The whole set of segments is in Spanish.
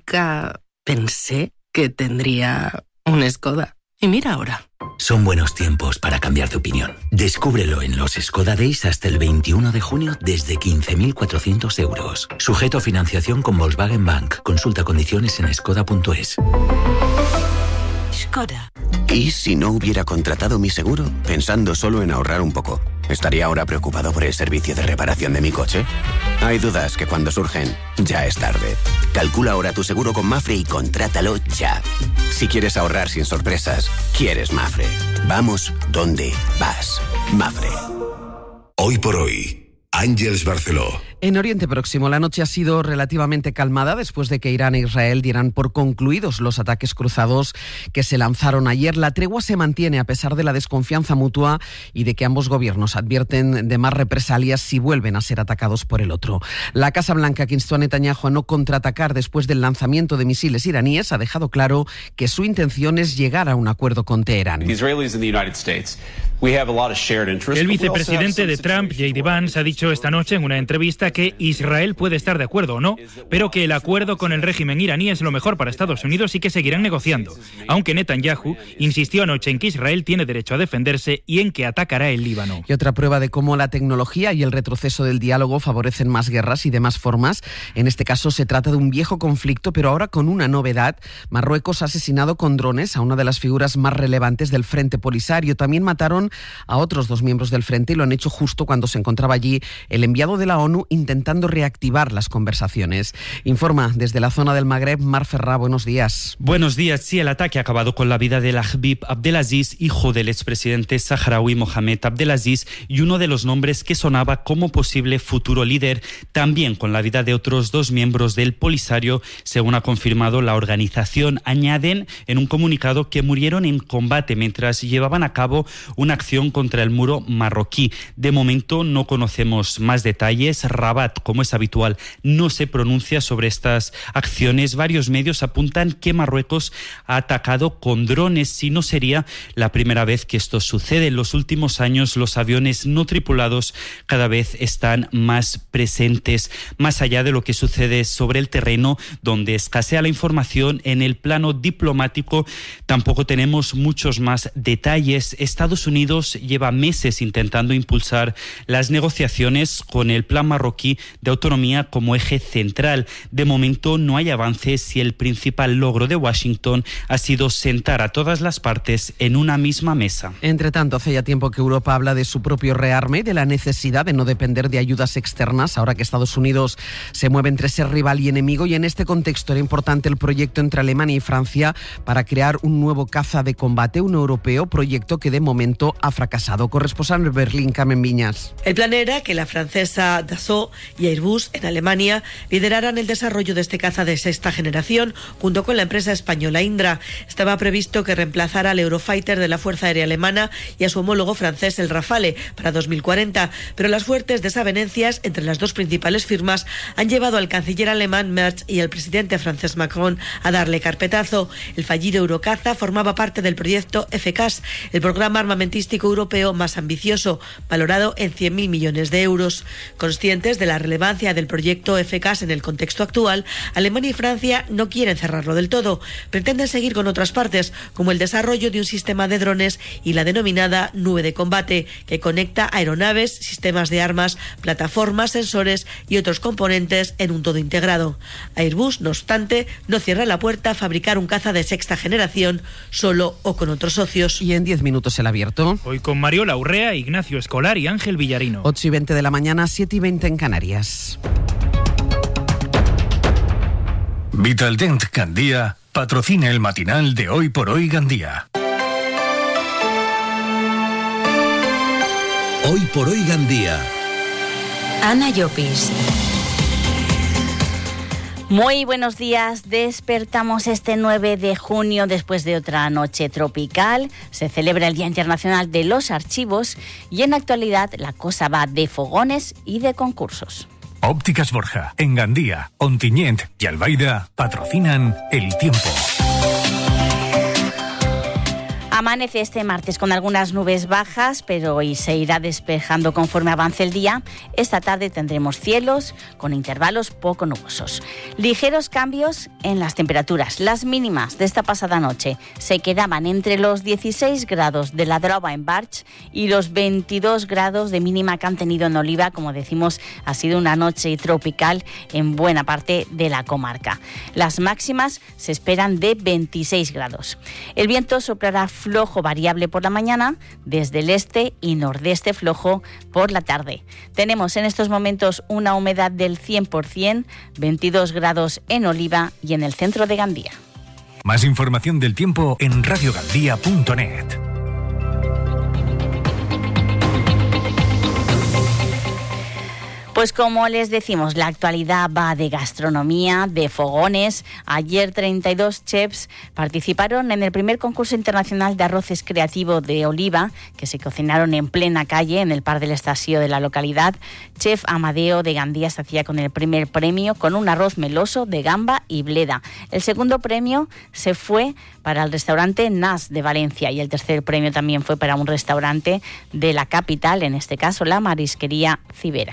nunca pensé que tendría un Skoda. Y mira ahora. Son buenos tiempos para cambiar de opinión. Descúbrelo en los Skoda Days hasta el 21 de junio desde 15.400 euros. Sujeto a financiación con Volkswagen Bank. Consulta condiciones en skoda.es. Skoda. ¿Y si no hubiera contratado mi seguro? Pensando solo en ahorrar un poco. ¿Estaría ahora preocupado por el servicio de reparación de mi coche? Hay dudas que cuando surgen, ya es tarde. Calcula ahora tu seguro con Mapfre y contrátalo ya. Si quieres ahorrar sin sorpresas, quieres Mapfre. Vamos donde vas. Mapfre. Hoy por hoy, Àngels Barceló. En Oriente Próximo, la noche ha sido relativamente calmada después de que Irán e Israel dieran por concluidos los ataques cruzados que se lanzaron ayer. La tregua se mantiene a pesar de la desconfianza mutua y de que ambos gobiernos advierten de más represalias si vuelven a ser atacados por el otro. La Casa Blanca, que instó a Netanyahu a no contraatacar después del lanzamiento de misiles iraníes, ha dejado claro que su intención es llegar a un acuerdo con Teherán. El vicepresidente de Trump, J.D. Vance, ha dicho esta noche en una entrevista que Israel puede estar de acuerdo o no, pero que el acuerdo con el régimen iraní es lo mejor para Estados Unidos y que seguirán negociando, aunque Netanyahu insistió anoche en que Israel tiene derecho a defenderse y en que atacará el Líbano. Y otra prueba de cómo la tecnología y el retroceso del diálogo favorecen más guerras y de más formas. En este caso se trata de un viejo conflicto, pero ahora con una novedad. Marruecos ha asesinado con drones a una de las figuras más relevantes del Frente Polisario. También mataron a otros 2 miembros del Frente y lo han hecho justo cuando se encontraba allí el enviado de la ONU intentando reactivar las conversaciones. Informa desde la zona del Magreb, Mar Ferrá, buenos días. Buenos días. Sí, el ataque ha acabado con la vida de Habib Abdelaziz, hijo del expresidente saharaui Mohamed Abdelaziz, y uno de los nombres que sonaba como posible futuro líder, también con la vida de otros 2 miembros del Polisario, según ha confirmado la organización. Añaden en un comunicado que murieron en combate mientras llevaban a cabo una acción contra el muro marroquí. De momento no conocemos más detalles. Rabat, como es habitual, no se pronuncia sobre estas acciones. Varios medios apuntan que Marruecos ha atacado con drones y no sería la primera vez que esto sucede. En los últimos años los aviones no tripulados cada vez están más presentes. Más allá de lo que sucede sobre el terreno, donde escasea la información, en el plano diplomático tampoco tenemos muchos más detalles. Estados Unidos lleva meses intentando impulsar las negociaciones con el plan marroquí de autonomía como eje central. De momento no hay avances y el principal logro de Washington ha sido sentar a todas las partes en una misma mesa. Entre tanto, hace ya tiempo que Europa habla de su propio rearme y de la necesidad de no depender de ayudas externas, ahora que Estados Unidos se mueve entre ser rival y enemigo, y en este contexto era importante el proyecto entre Alemania y Francia para crear un nuevo caza de combate, un europeo, proyecto que de momento ha fracasado. Corresponsal en Berlín, Carmen Viñas. El plan era que la francesa Dassault y Airbus en Alemania lideraran el desarrollo de este caza de 6ª generación junto con la empresa española Indra. Estaba previsto que reemplazara al Eurofighter de la Fuerza Aérea Alemana y a su homólogo francés el Rafale para 2040, pero las fuertes desavenencias entre las 2 principales firmas han llevado al canciller alemán Merz y al presidente francés Macron a darle carpetazo. El fallido Eurocaza formaba parte del proyecto FCAS, el programa armamentístico europeo más ambicioso, valorado en 100.000 millones de euros. Conscientes de la relevancia del proyecto FCAS en el contexto actual, Alemania y Francia no quieren cerrarlo del todo. Pretenden seguir con otras partes, como el desarrollo de un sistema de drones y la denominada nube de combate, que conecta aeronaves, sistemas de armas, plataformas, sensores y otros componentes en un todo integrado. Airbus, no obstante, no cierra la puerta a fabricar un caza de 6ª generación, solo o con otros socios. Y en 10 minutos el abierto. Hoy con Mariola Urrea, Ignacio Escolar y Ángel Villarino. 8:20 de la mañana, 7:20 en Canarias. Vitaldent Gandía patrocina el matinal de Hoy por Hoy Gandía. Hoy por Hoy Gandía. Ana Llopis. Muy buenos días, despertamos este 9 de junio después de otra noche tropical. Se celebra el Día Internacional de los Archivos y en la actualidad la cosa va de fogones y de concursos. Ópticas Borja, en Gandía, Ontinyent y Albaida patrocinan el tiempo. Amanece este martes con algunas nubes bajas, pero hoy se irá despejando conforme avance el día. Esta tarde tendremos cielos con intervalos poco nubosos. Ligeros cambios en las temperaturas. Las mínimas de esta pasada noche se quedaban entre los 16 grados de la Drova en Barx y los 22 grados de mínima que han tenido en Oliva. Como decimos, ha sido una noche tropical en buena parte de la comarca. Las máximas se esperan de 26 grados. El viento soplará flojo variable por la mañana, desde el este y nordeste flojo por la tarde. Tenemos en estos momentos una humedad del 100%, 22 grados en Oliva y en el centro de Gandía. Más información del tiempo en radiogandía.net. Pues como les decimos, la actualidad va de gastronomía, de fogones. Ayer 32 chefs participaron en el primer concurso internacional de arroces creativo de Oliva, que se cocinaron en plena calle, en el Parc del Estació de la localidad. Chef Amadeo de Gandía se hacía con el primer premio, con un arroz meloso de gamba y bleda. El segundo premio se fue para el restaurante Nas de Valencia y el tercer premio también fue para un restaurante de la capital, en este caso la marisquería Cibera.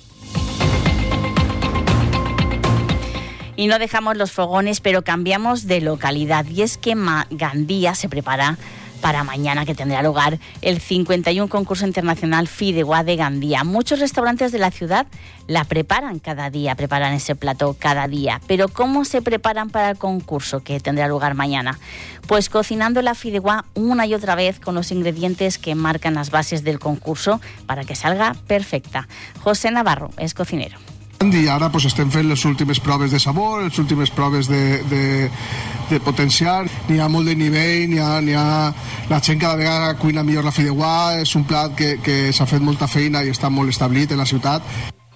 Y no dejamos los fogones, pero cambiamos de localidad. Y es que Gandía se prepara para mañana, que tendrá lugar el 51 concurso internacional Fideuà de Gandía. Muchos restaurantes de la ciudad la preparan cada día, preparan ese plato cada día. Pero ¿cómo se preparan para el concurso que tendrá lugar mañana? Pues cocinando la fideuà una y otra vez con los ingredientes que marcan las bases del concurso para que salga perfecta. José Navarro és cocinero. I ara pues, estem fent les últimes proves de sabor, les últimes proves de potenciar. N'hi ha molt de nivell, n'hi ha la gent cada vegada cuina millor la fideuà, és un plat que s'ha fet molta feina i està molt establit en la ciutat.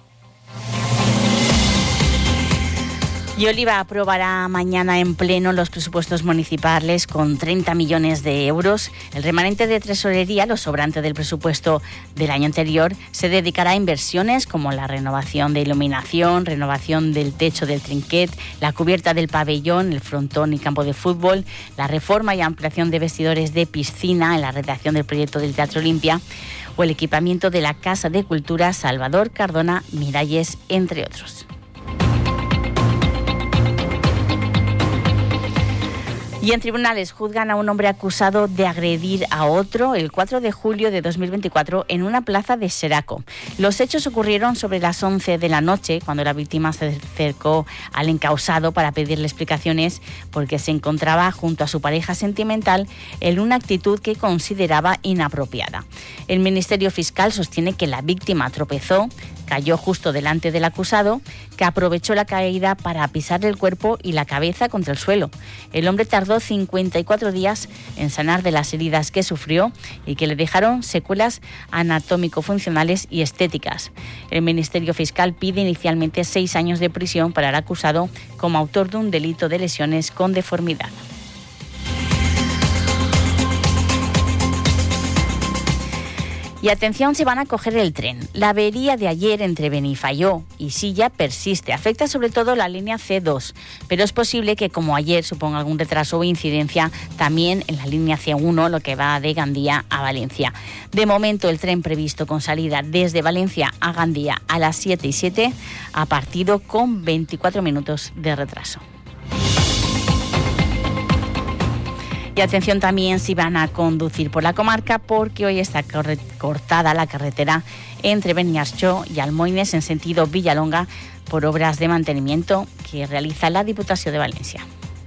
Y Oliva aprobará mañana en pleno los presupuestos municipales con 30 millones de euros. El remanente de tesorería, lo sobrante del presupuesto del año anterior, se dedicará a inversiones como la renovación de iluminación, renovación del techo del trinquet, la cubierta del pabellón, el frontón y campo de fútbol, la reforma y ampliación de vestidores de piscina en la redacción del proyecto del Teatro Olimpia o el equipamiento de la Casa de Cultura Salvador Cardona Miralles, entre otros. Y en tribunales juzgan a un hombre acusado de agredir a otro el 4 de julio de 2024 en una plaza de Xeraco. Los hechos ocurrieron sobre las 11 de la noche, cuando la víctima se acercó al encausado para pedirle explicaciones porque se encontraba junto a su pareja sentimental en una actitud que consideraba inapropiada. El Ministerio Fiscal sostiene que la víctima tropezó, cayó justo delante del acusado, que aprovechó la caída para pisarle el cuerpo y la cabeza contra el suelo. El hombre tardó 54 días en sanar de las heridas que sufrió y que le dejaron secuelas anatómico-funcionales y estéticas. El Ministerio Fiscal pide inicialmente 6 años de prisión para el acusado como autor de un delito de lesiones con deformidad. Y atención, se van a coger el tren. La avería de ayer entre Benifaió y Silla persiste. Afecta sobre todo la línea C2, pero es posible que, como ayer, suponga algún retraso o incidencia también en la línea C1, lo que va de Gandía a Valencia. De momento, el tren previsto con salida desde Valencia a Gandía a las 7:07 ha partido con 24 minutos de retraso. Y atención también si van a conducir por la comarca, porque hoy está cortada la carretera entre Beniarjó y Almoines en sentido Villalonga por obras de mantenimiento que realiza la Diputación de Valencia.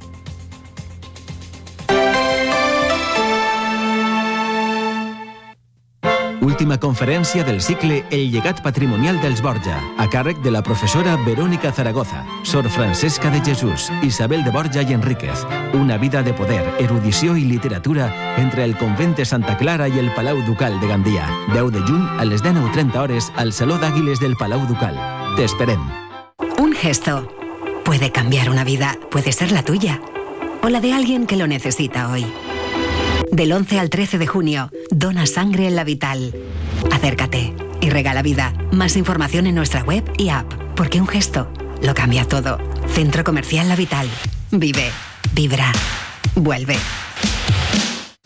Última conferència del cicle El llegat patrimonial dels Borja, a càrrec de la professora Verónica Zaragoza, Sor Francesca de Jesús, Isabel de Borja i Enríquez. Una vida de poder, erudició i literatura entre el convent de Santa Clara i el Palau Ducal de Gandia. 10 de juny a les 19:30 al Saló d'Àguiles del Palau Ducal. Te esperem. Un gesto puede cambiar una vida, puede ser la tuya o la de alguien que lo necesita hoy. Del 11 al 13 de junio, dona sangre en La Vital. Acércate y regala vida. Más información en nuestra web y app, porque un gesto lo cambia todo. Centro Comercial La Vital. Vive, vibra, vuelve.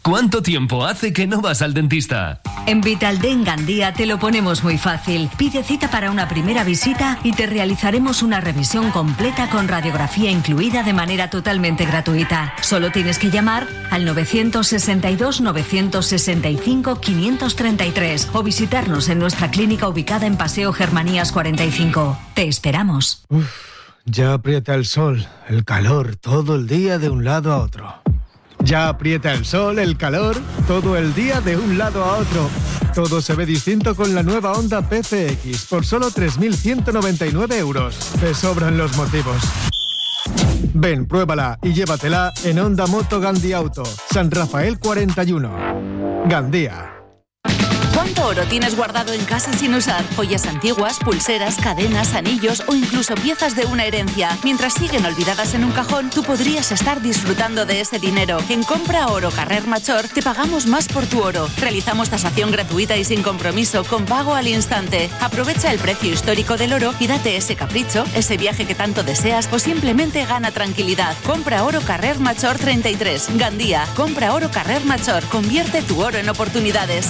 ¿Cuánto tiempo hace que no vas al dentista? En Vitaldent Gandía te lo ponemos muy fácil. Pide cita para una primera visita y te realizaremos una revisión completa con radiografía incluida de manera totalmente gratuita. Solo tienes que llamar al 962 965 533 o visitarnos en nuestra clínica ubicada en Paseo Germanías 45. Te esperamos. Ya aprieta el sol, el calor, todo el día de un lado a otro. Ya aprieta el sol, el calor, todo el día de un lado a otro. Todo se ve distinto con la nueva Honda PCX por solo 3.199 euros. Te sobran los motivos. Ven, pruébala y llévatela en Honda Moto Gandía Auto, San Rafael 41. Gandía. ¿Cuánto oro tienes guardado en casa sin usar? Joyas antiguas, pulseras, cadenas, anillos o incluso piezas de una herencia. Mientras siguen olvidadas en un cajón, tú podrías estar disfrutando de ese dinero. En Compra Oro Carrer Major te pagamos más por tu oro. Realizamos tasación gratuita y sin compromiso, con pago al instante. Aprovecha el precio histórico del oro y date ese capricho, ese viaje que tanto deseas o simplemente gana tranquilidad. Compra Oro Carrer Major 33. Gandía. Compra Oro Carrer Major. Convierte tu oro en oportunidades.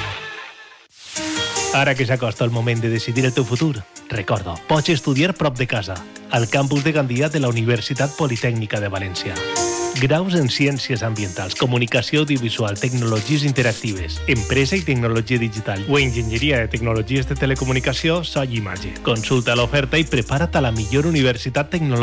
Ara que s'acosta el moment de decidir el teu futur, recorda, pots estudiar prop de casa, al campus de Gandia de la Universitat Politècnica de València. Graus en Ciències Ambientals, Comunicació Audiovisual, Tecnologies Interactives, Empresa i Tecnologia Digital o Enginyeria de Tecnologies de Telecomunicació, so i imatge. Consulta l'oferta i prepara't a la millor universitat tecnològica